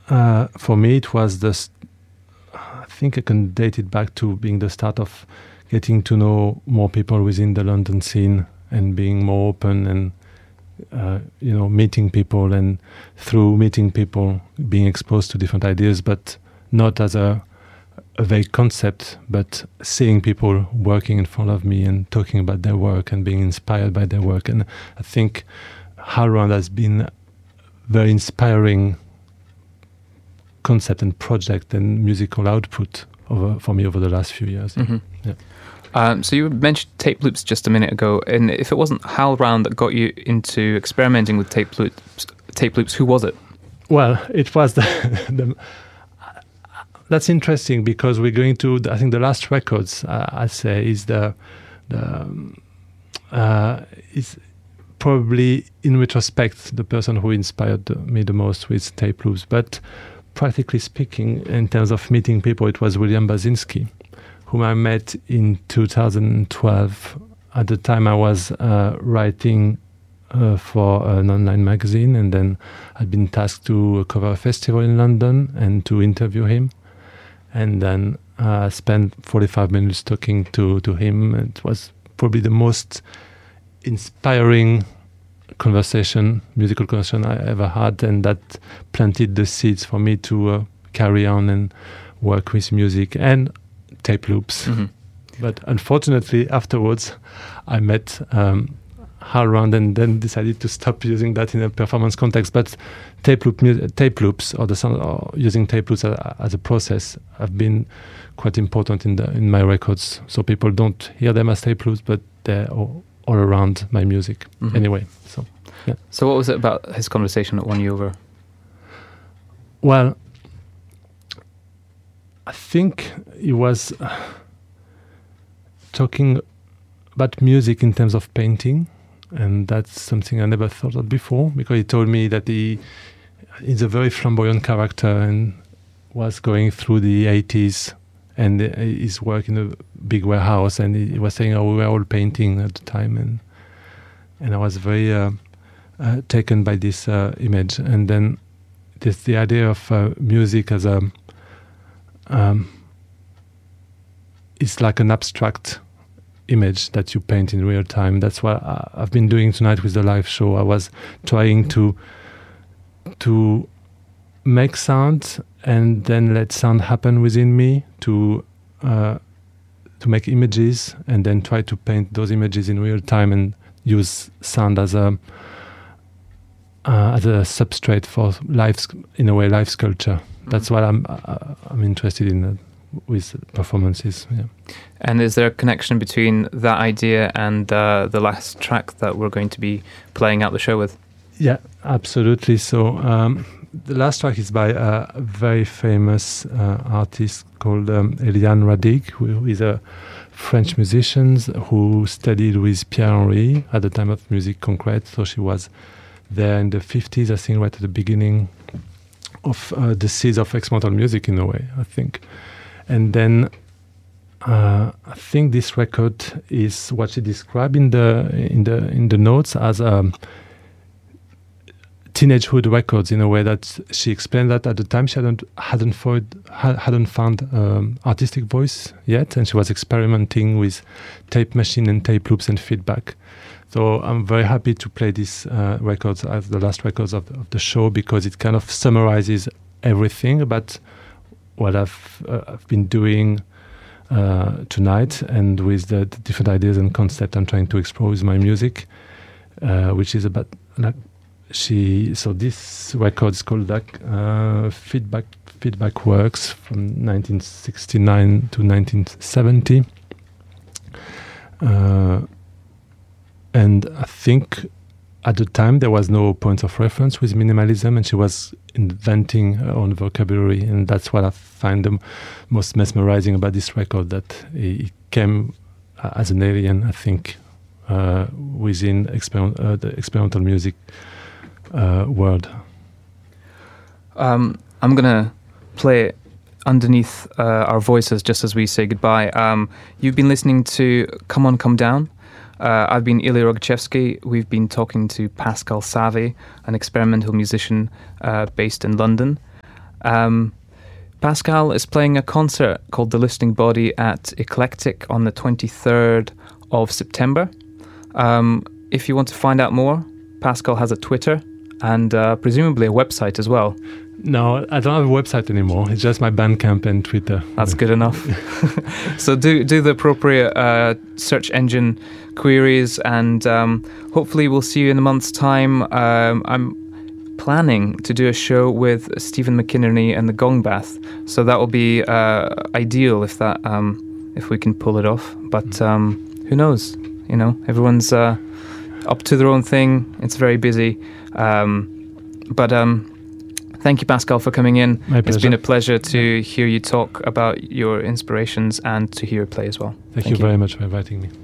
for me, it was I think I can date it back to being the start of getting to know more people within the London scene and being more open and meeting people, and through meeting people being exposed to different ideas, but not as a vague concept, but seeing people working in front of me and talking about their work and being inspired by their work. And I think HowlRound has been very inspiring concept and project and musical output for me over the last few years. Mm-hmm. Yeah. So you mentioned tape loops just a minute ago, and if it wasn't HowlRound that got you into experimenting with tape loops, who was it? Well, it was that's interesting, because we're going to, I think the last records, I say, is is probably, in retrospect, the person who inspired me the most with tape loops. But practically speaking, in terms of meeting people, it was William Basinski, whom I met in 2012. At the time, I was writing for an online magazine, and then I'd been tasked to cover a festival in London and to interview him. And then I spent 45 minutes talking to him. It was probably the most inspiring musical conversation I ever had, and that planted the seeds for me to carry on and work with music and tape loops. Mm-hmm. But unfortunately, afterwards, I met HowlRound and then decided to stop using that in a performance context. But tape loops, or the sound, or using tape loops as a process, have been quite important in my records. So people don't hear them as tape loops, but they're all around my music. Mm-hmm. Anyway. So, yeah. So what was it about his conversation that won you over? Well, I think he was talking about music in terms of painting, and that's something I never thought of before, because he told me that he is a very flamboyant character and was going through the 80s, and his work in a big warehouse, and he was saying, we were all painting at the time, and I was very taken by this image. And then the idea of music as it's like an abstract image that you paint in real time. That's what I've been doing tonight with the live show. I was trying to make sound and then let sound happen within me, to make images, and then try to paint those images in real time and use sound as a substrate for live sculpture. That's what I'm interested in with performances. Yeah. And is there a connection between that idea and the last track that we're going to be playing out the show with? Yeah, absolutely. So the last track is by a very famous artist called Eliane Radig, who is a French musician who studied with Pierre-Henry at the time of Musique Concrète. So she was there in the 50s, I think, right at the beginning of the seeds of experimental music, in a way, I think. And then I think this record is what she described in the notes as teenagehood records, in a way that she explained that at the time she hadn't found artistic voice yet, and she was experimenting with tape machine and tape loops and feedback. So I'm very happy to play these records as the last records of the show, because it kind of summarizes everything about what I've been doing tonight, and with the different ideas and concepts I'm trying to explore with my music, which is about So this record is called Feedback Works from 1969 to 1970. And I think at the time there was no point of reference with minimalism, and she was inventing her own vocabulary, and that's what I find the most mesmerizing about this record, that it came as an alien, I think, within the experimental music world. I'm going to play it underneath our voices just as we say goodbye. You've been listening to Come On, Come Down. I've been Ilya Rogochevsky. We've been talking to Pascal Savy, an experimental musician based in London. Pascal is playing a concert called The Listening Body at Eclectic on the 23rd of September. If you want to find out more, Pascal has a Twitter and presumably a website as well. No, I don't have a website anymore. It's just my Bandcamp and Twitter. That's good enough. So do the appropriate search engine queries, and hopefully we'll see you in a month's time. I'm planning to do a show with Stephen McInerney and the Gong Bath, so that will be ideal if we can pull it off. But who knows? You know, everyone's up to their own thing. It's very busy. But thank you, Pascal, for coming in. My pleasure. It's been a pleasure to hear you talk about your inspirations and to hear you play as well. Thank you very much for inviting me.